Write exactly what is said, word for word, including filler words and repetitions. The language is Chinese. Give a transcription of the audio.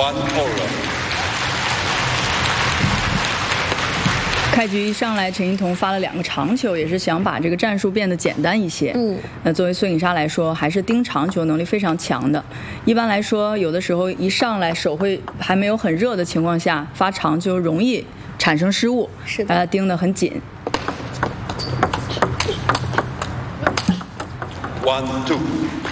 One all。 开局一上来，陈一桐发了两个长球，也是想把这个战术变得简单一些。嗯，那作为孙颖莎来说，还是盯长球能力非常强的。一般来说，有的时候一上来手会还没有很热的情况下发长球，容易产生失误， 是的， 把它盯得很紧。 One two。